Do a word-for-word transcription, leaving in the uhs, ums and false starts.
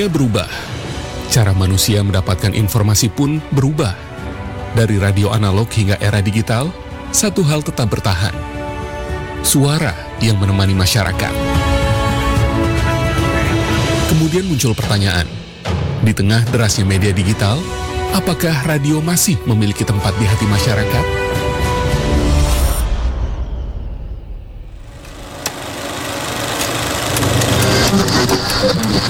Dunia berubah. Cara manusia mendapatkan informasi pun berubah. Dari radio analog hingga era digital, satu hal tetap bertahan. Suara yang menemani masyarakat. Kemudian muncul pertanyaan, di tengah derasnya media digital, apakah radio masih memiliki tempat di hati masyarakat?